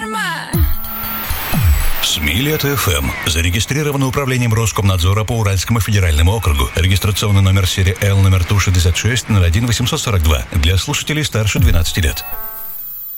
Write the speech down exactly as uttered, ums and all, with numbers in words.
норма. Смилет эф эм. Зарегистрировано управлением Роскомнадзора по Уральскому федеральному округу. Регистрационный номер серии Л номер Ту шестьдесят шесть ноль один восемьсот сорок два. Для слушателей старше двенадцати лет.